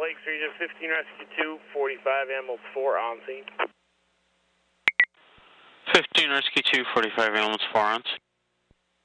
Lakes region, 15 Rescue 2, 45 ambulance 4 on scene. 15 Rescue 2, 45 ambulance 4 on scene.